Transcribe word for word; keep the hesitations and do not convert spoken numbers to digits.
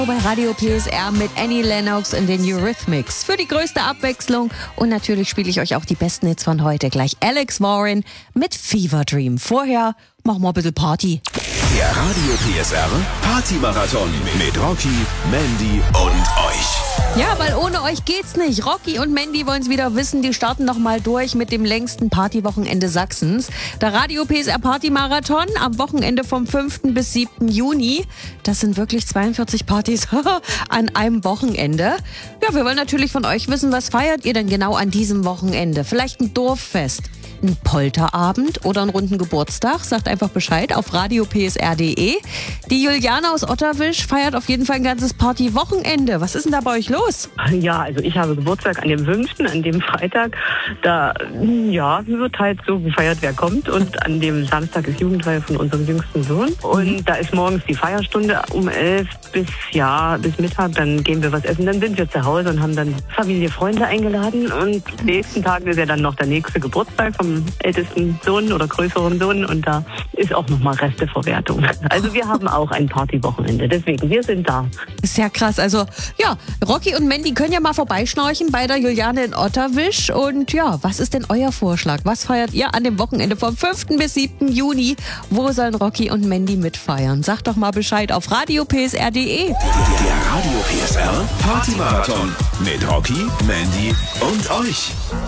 Bei Radio P S R mit Annie Lennox in den Eurythmics. Für die größte Abwechslung. Und natürlich spiele ich euch auch die besten Hits von heute. Gleich Alex Warren mit Fever Dream. Vorher machen wir ein bisschen Party. Der Radio P S R Party-Marathon mit Rocky, Mandy und euch. Ja, weil ohne euch geht's nicht. Rocky und Mandy wollen's wieder wissen. Die starten noch mal durch mit dem längsten Partywochenende Sachsens. Der Radio P S R Party-Marathon am Wochenende vom fünften bis siebten Juni. Das sind wirklich zweiundvierzig Partys an einem Wochenende. Ja, wir wollen natürlich von euch wissen, was feiert ihr denn genau an diesem Wochenende? Vielleicht ein Dorffest, ein Polterabend oder einen runden Geburtstag? Sagt einfach Bescheid auf radio p s r punkt d e. Die Juliane aus Otterwisch feiert auf jeden Fall ein ganzes Partywochenende. Was ist denn da bei euch los? Ja, also ich habe Geburtstag an dem fünften, an dem Freitag. Da, ja, wird halt so gefeiert, wer kommt. Und an dem Samstag ist Jugendfeier von unserem jüngsten Sohn. Und da ist morgens die Feierstunde um elf bis, ja, bis Mittag. Dann gehen wir was essen. Dann sind wir zu Hause und haben dann Familie, Freunde eingeladen. Und am nächsten Tag ist ja dann noch der nächste Geburtstag vom ältesten Sohn oder größeren Sohn. Und da ist auch nochmal Resteverwertung. Also wir haben auch ein Partywochenende. Deswegen, wir sind da. Ist ja krass. Also, ja, Rocky und Mandy können ja mal vorbeischnorchen bei der Juliane in Otterwisch. Und ja, was ist denn euer Vorschlag? Was feiert ihr an dem Wochenende vom fünften bis siebten Juni? Wo sollen Rocky und Mandy mitfeiern? Sagt doch mal Bescheid auf radio p s r punkt d e. Der Radio P S R Party-Marathon mit Rocky, Mandy und euch.